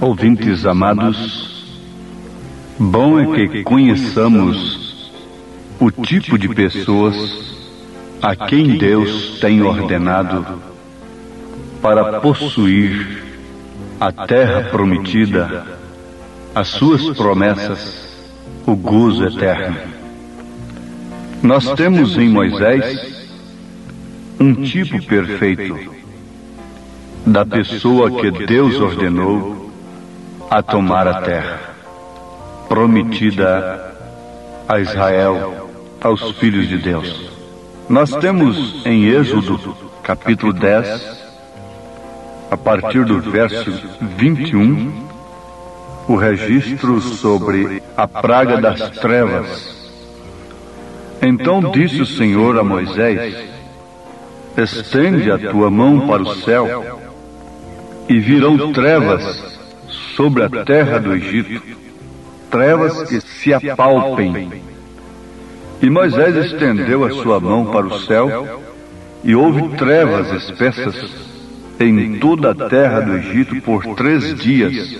Ouvintes amados, bom é que conheçamos o tipo de pessoas a quem Deus tem ordenado para possuir a terra prometida, as suas promessas, o gozo eterno. Nós temos em Moisés um tipo perfeito da pessoa que Deus ordenou a tomar a terra prometida a Israel, aos filhos de Deus. Nós temos em Êxodo, capítulo 10, a partir do verso 21, o registro sobre a praga das trevas. Então disse o Senhor a Moisés: estende a tua mão para o céu, e virão trevas sobre a terra do Egito, trevas que se apalpem. E Moisés estendeu a sua mão para o céu, e houve trevas espessas em toda a terra do Egito por 3 dias.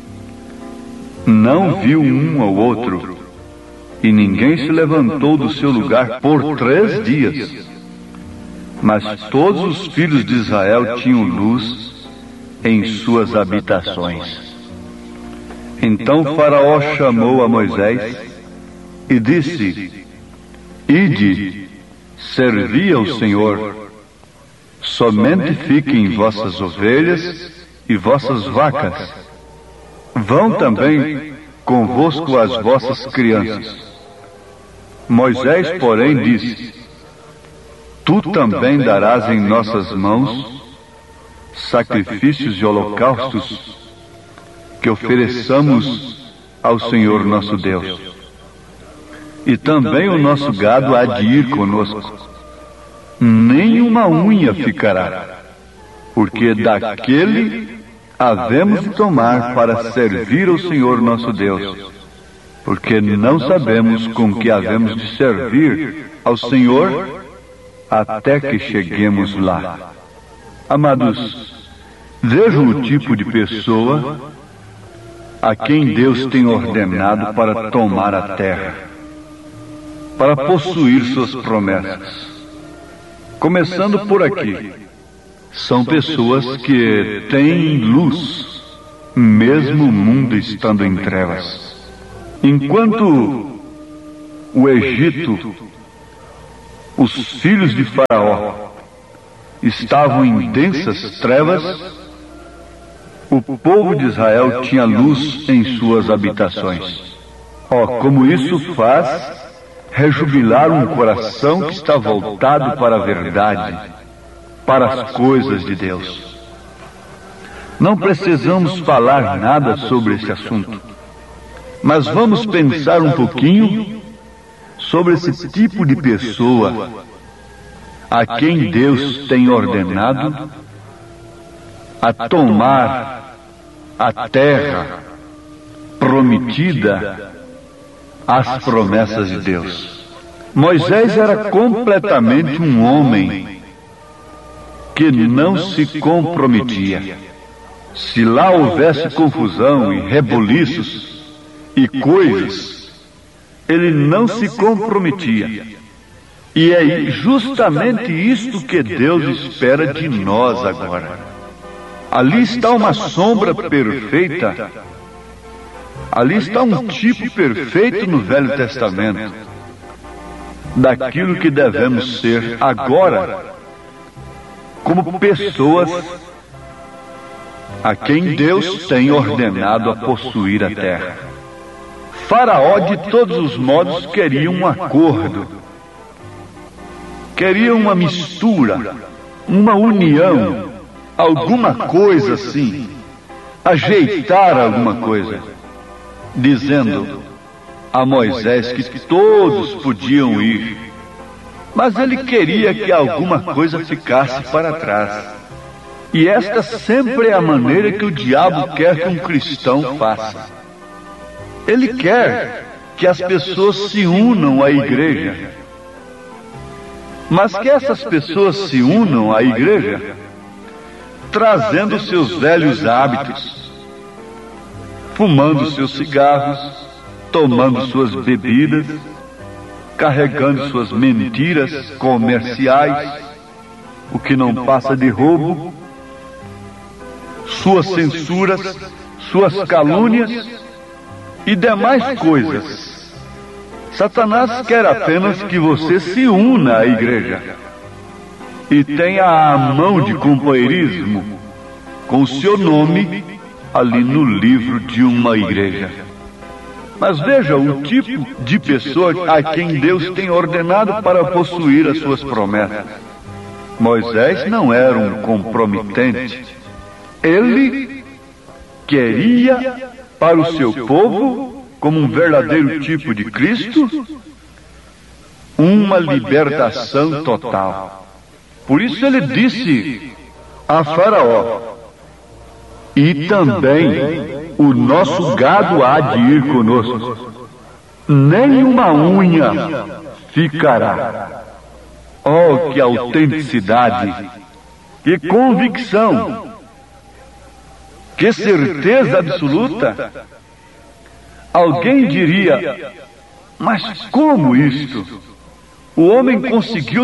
Não viu um ao outro, e ninguém se levantou do seu lugar por 3 dias. Mas todos os filhos de Israel tinham luz em suas habitações. Então Faraó chamou a Moisés e disse: ide, servi ao Senhor, somente fiquem vossas ovelhas e vossas vacas. Vão também convosco as vossas crianças. Moisés, porém, disse: tu também darás em nossas mãos sacrifícios e holocaustos que ofereçamos ao Senhor nosso Deus. E também o nosso gado há de ir conosco. Nenhuma unha ficará, porque daquele havemos de tomar para servir ao Senhor nosso Deus, porque não sabemos com que havemos de servir ao Senhor até que cheguemos lá. Amados, vejam o tipo de pessoa a quem Deus tem ordenado para tomar a terra, para possuir suas promessas. Começando por aqui, são pessoas que têm luz, mesmo o mundo estando em trevas. Enquanto o Egito, os filhos de Faraó, estavam em densas trevas, o povo de Israel tinha luz em suas habitações. Como isso faz rejubilar um coração que está voltado para a verdade, para as coisas de Deus. Não precisamos falar nada sobre esse assunto, mas vamos pensar um pouquinho sobre esse tipo de pessoa a quem Deus tem ordenado a tomar a terra prometida, as promessas de Deus. Moisés era completamente um homem que não se comprometia. Se lá houvesse confusão e rebuliços e coisas, ele não se comprometia. E é justamente isto que Deus espera de nós agora. Ali está uma sombra perfeita. Ali está um tipo perfeito no Velho Testamento daquilo que devemos ser agora, como pessoas a quem Deus tem ordenado a possuir a terra. Faraó, de todos os modos, queria um acordo, queria uma mistura, uma união, alguma coisa assim, ajeitar alguma coisa, dizendo a Moisés que todos podiam ir, mas ele queria que alguma coisa ficasse para trás. E esta sempre é a maneira que o diabo quer que um cristão faça. Ele quer que as pessoas se unam à igreja, mas que essas pessoas se unam à igreja trazendo seus velhos hábitos, fumando seus cigarros, tomando suas bebidas, carregando suas mentiras comerciais, o que não passa de roubo, suas censuras, suas calúnias e demais coisas. Satanás quer apenas que você se una à igreja e tenha a mão de companheirismo com o seu nome ali no livro de uma igreja. Mas veja o tipo de pessoa a quem Deus tem ordenado para possuir as suas promessas. Moisés não era um comprometente. Ele queria para o seu povo, como um verdadeiro tipo de Cristo, uma libertação total. Por isso ele disse a Faraó: e também o nosso gado há de ir conosco, nenhuma unha ficará. Oh, que autenticidade, que convicção, que certeza absoluta! Alguém diria: mas como isto? O homem conseguiu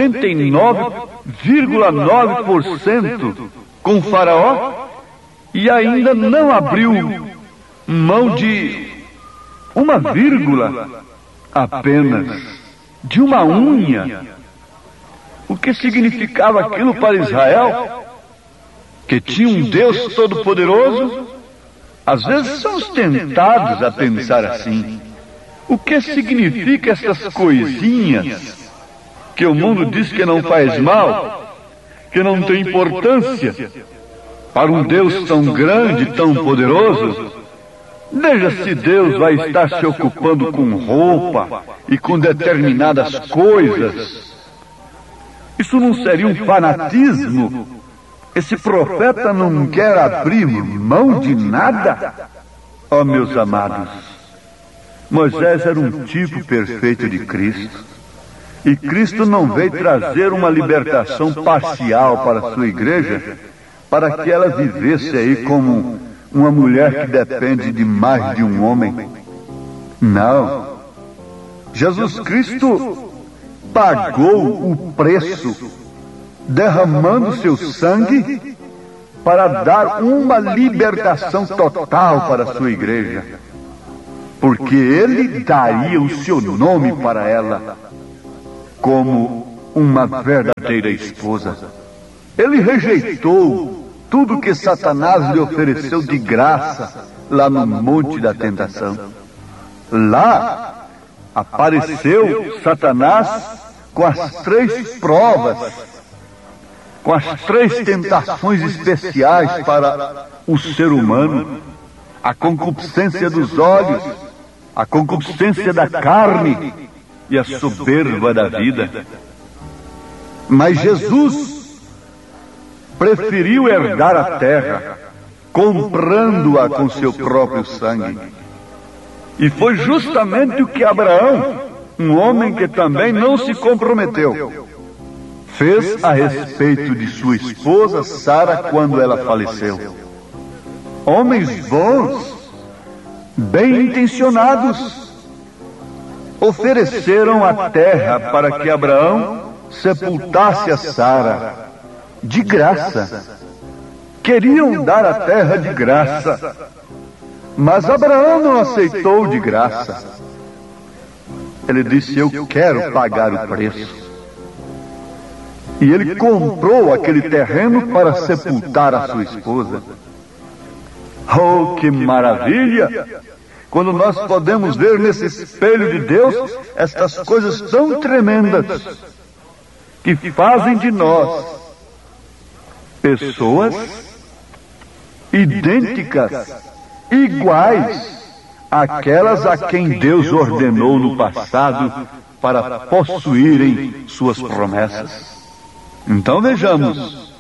99,9% com Faraó e ainda não abriu mão de uma vírgula apenas, de uma unha. O que significava aquilo para Israel? Que tinha um Deus todo-poderoso? Às vezes somos tentados a pensar assim. O que significa essas coisinhas que o mundo diz que não faz mal, que não tem importância? Para um Deus tão grande, tão poderoso, veja se Deus vai estar se ocupando com roupa e com determinadas coisas. Isso não seria um fanatismo? Esse profeta não quer abrir mão de nada? Oh, meus amados, Moisés era um tipo perfeito de Cristo. E Cristo não veio trazer uma libertação parcial para a sua igreja, para que ela vivesse aí como uma mulher que depende de mais de um homem. Não. Jesus Cristo pagou o preço, derramando seu sangue para dar uma libertação total para a sua igreja, porque ele daria o seu nome para ela como uma verdadeira esposa. Ele rejeitou tudo que Satanás lhe ofereceu de graça lá no Monte da Tentação. Lá apareceu Satanás com as 3 provas, com as 3 tentações especiais para o ser humano: a concupiscência dos olhos, a concupiscência da carne e a soberba da vida. Mas Jesus preferiu herdar a terra, comprando-a com seu próprio sangue. E foi justamente o que Abraão, um homem que também não se comprometeu, fez a respeito de sua esposa Sara quando ela faleceu. Homens bons, bem intencionados, ofereceram a terra para que Abraão sepultasse a Sara de graça. Queriam dar a terra de graça, mas Abraão não aceitou de graça. Ele disse: eu quero pagar o preço. E ele comprou aquele terreno para sepultar a sua esposa. Oh, que maravilha! Quando nós podemos ver nesse espelho de Deus estas coisas tão tremendas que fazem de nós pessoas idênticas, iguais àquelas a quem Deus ordenou no passado para possuírem suas promessas. Então vejamos,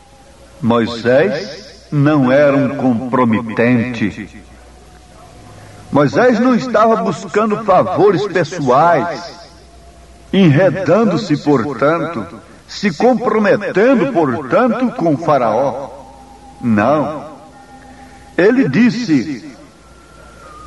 Moisés não era um comprometente. Moisés não estava buscando favores pessoais, enredando-se, portanto, se comprometendo, portanto, com o Faraó. Não. Ele disse: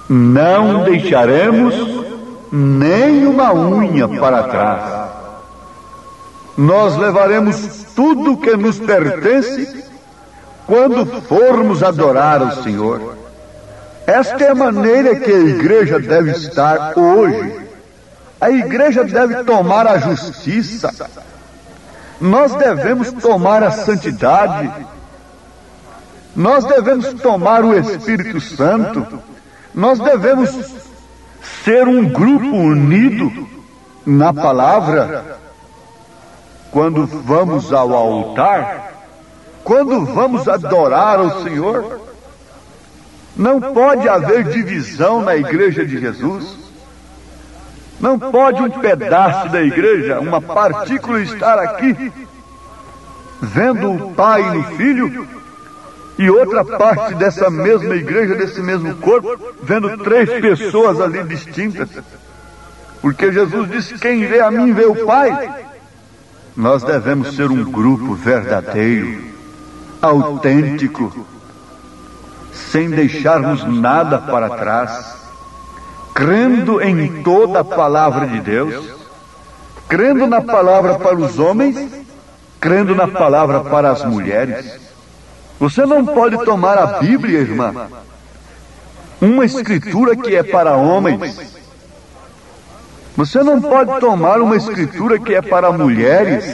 Não deixaremos nem uma unha para trás. Nós levaremos tudo que nos pertence quando formos adorar o Senhor. Esta é a maneira que a igreja deve estar hoje. A igreja deve tomar a justiça. Nós devemos tomar a santidade. Nós devemos tomar o Espírito Santo. Nós devemos ser um grupo unido na palavra. Quando vamos ao altar, quando vamos adorar o Senhor, não pode haver divisão na igreja de Jesus. Não pode um pedaço da igreja, uma partícula estar aqui, vendo o Pai no Filho, e outra parte dessa mesma igreja, desse mesmo corpo, vendo três pessoas ali distintas. Porque Jesus disse: quem vê a mim vê o Pai. Nós devemos ser um grupo verdadeiro, autêntico, sem deixarmos nada para trás, crendo em toda a palavra de Deus, crendo na palavra para os homens, crendo na palavra para as mulheres. Você não pode tomar a Bíblia, irmã, uma escritura que é para homens. Você não pode tomar uma escritura que é para mulheres.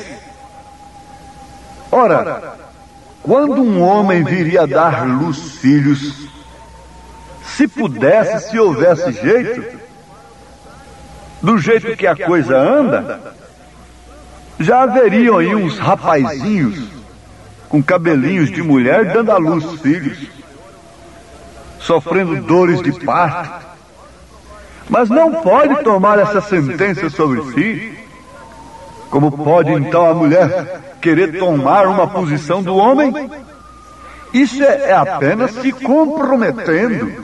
Ora, quando um homem viria dar luz filhos, se pudesse, se houvesse jeito, do jeito que a coisa anda, já haveriam aí uns rapazinhos com cabelinhos de mulher dando à luz filhos, sofrendo dores de parto. Mas não pode tomar essa sentença sobre si. Como pode então a mulher querer tomar uma posição do homem? Isso é apenas se comprometendo.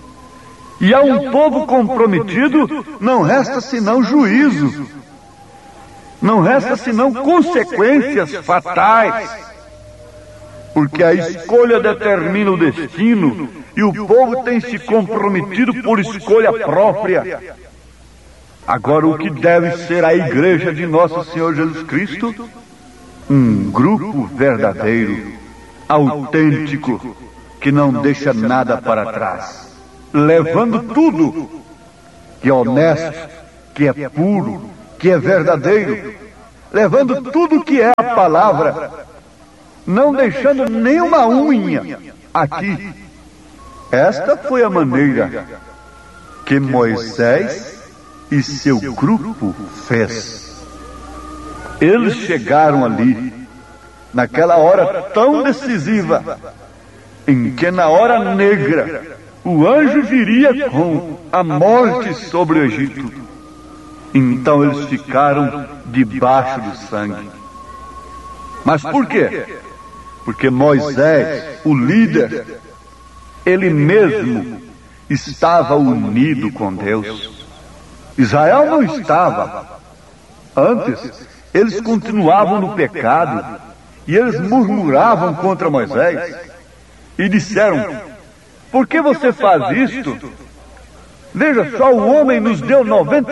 E a um povo comprometido não resta senão juízo. Não resta senão consequências fatais. Porque a escolha determina o destino, e o povo tem se comprometido por escolha própria. Agora, o que deve ser a igreja de nosso Senhor Jesus Cristo? Um grupo verdadeiro, autêntico, que não deixa nada para trás, levando tudo que é honesto, que é puro, que é verdadeiro, levando tudo que é a palavra, não deixando nenhuma unha aqui. Esta foi a maneira que Moisés e seu grupo fez. Eles chegaram ali, naquela hora tão decisiva, em que na hora negra, o anjo viria com a morte sobre o Egito. Então eles ficaram debaixo do sangue. Mas por quê? Porque Moisés, o líder, ele mesmo estava unido com Deus. Israel não estava. Antes, eles continuavam no pecado e eles murmuravam contra Moisés e disseram: por que você faz isto? Veja só, o homem nos deu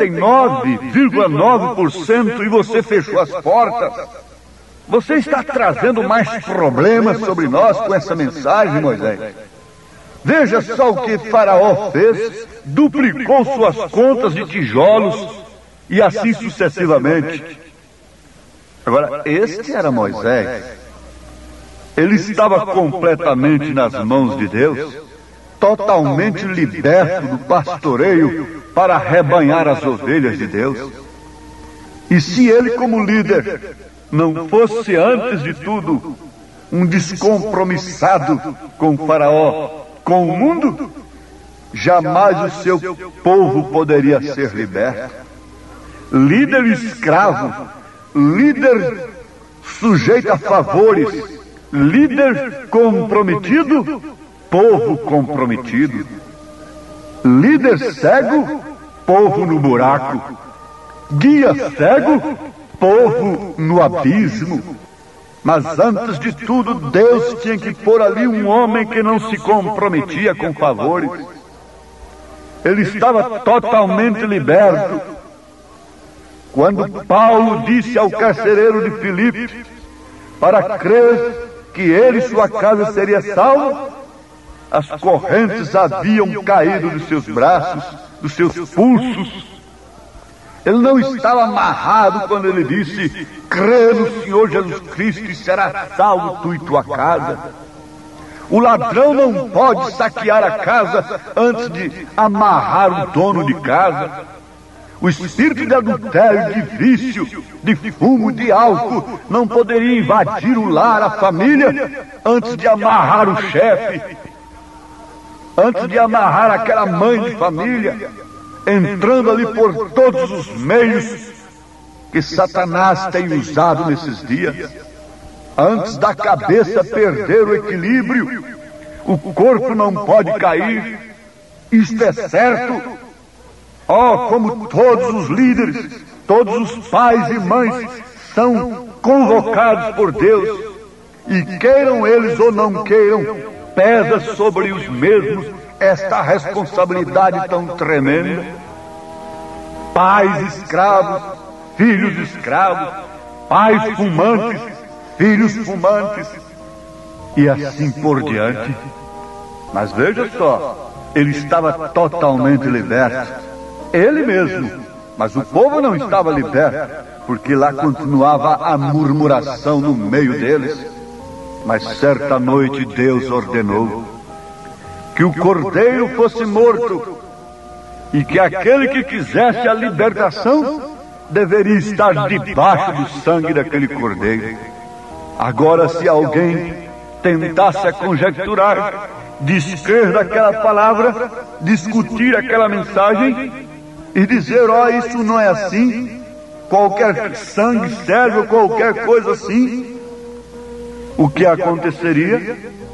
99,9% e você fechou as portas. Você está trazendo mais problemas sobre nós com essa mensagem, Moisés. Veja só o que Faraó fez, duplicou suas contas de tijolos e assim sucessivamente. Agora, este era Moisés. Ele estava completamente nas mãos de Deus, totalmente liberto do pastoreio para arrebanhar as ovelhas de Deus. E se ele, como líder, não fosse, antes de tudo, um descompromissado com Faraó, com o mundo, jamais o seu povo poderia ser liberto. Líder escravo, líder sujeito a favores, líder comprometido, povo comprometido. Líder cego, povo no buraco. Guia cego, povo no abismo. Mas antes de tudo, Deus tinha que pôr ali um homem que não se comprometia com favores. ele estava totalmente liberto. Quando Paulo disse ao carcereiro de Filipe para crer que ele e sua casa seria salvo, as correntes haviam caído dos seus braços, dos seus pulsos. Ele não estava amarrado quando ele disse: crê no Senhor Jesus Cristo e será salvo tu e tua casa. O ladrão não pode saquear a casa antes de amarrar o dono de casa. O espírito de adultério, de vício, de fumo, de álcool não poderia invadir o lar, a família, antes de amarrar o chefe, antes de amarrar aquela mãe de família, entrando ali por todos os meios que Satanás tem usado nesses dias. Antes da cabeça perder o equilíbrio, o corpo não pode cair. Isto é certo. Oh, como todos os líderes, todos os pais e mães são convocados por Deus, e queiram eles ou não queiram, pesa sobre os mesmos esta responsabilidade tão tremenda. Pais escravos, filhos escravos, pais fumantes, filhos fumantes, e assim por diante. Mas veja só, ele estava totalmente liberto. Ele mesmo, mas o povo não estava liberto, porque lá continuava a murmuração no meio deles. Mas certa noite Deus ordenou que o cordeiro fosse morto, e que aquele que quisesse a libertação deveria estar debaixo do sangue daquele cordeiro. Agora, se alguém tentasse a conjecturar, descrer daquela palavra, discutir aquela mensagem e dizer: ó, isso não é assim, qualquer sangue serve ou qualquer coisa assim, o que aconteceria?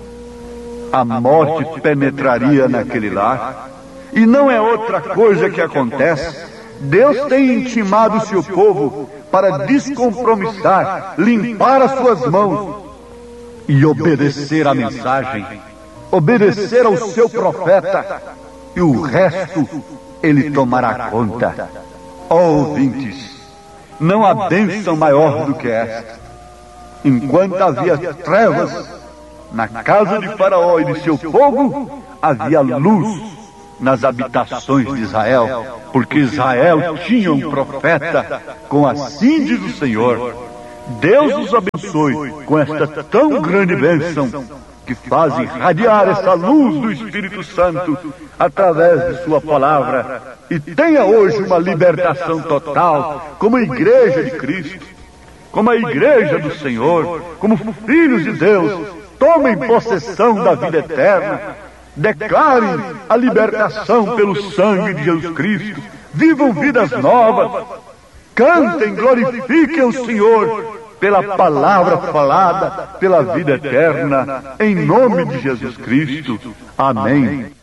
A morte penetraria naquele lar. E não é outra coisa que acontece. Deus tem intimado o seu povo para descompromissar, limpar as suas mãos e obedecer à mensagem, obedecer ao seu profeta, e o resto ele tomará conta. Ó ouvintes, não há bênção maior do que esta. Enquanto havia trevas na casa de Faraó e de seu povo, havia luz nas habitações de Israel, porque Israel tinha um profeta, com assim diz o Senhor. Deus os abençoe com esta tão grande bênção, que faz irradiar essa luz do Espírito Santo através de sua palavra, e tenha hoje uma libertação total, como a igreja de Cristo, como a igreja do Senhor, como filhos de Deus. Tomem possessão da vida eterna, declarem a libertação pelo sangue de Jesus Cristo, vivam vidas novas, cantem, glorifiquem o Senhor pela palavra falada, pela vida eterna, em nome de Jesus Cristo. Amém.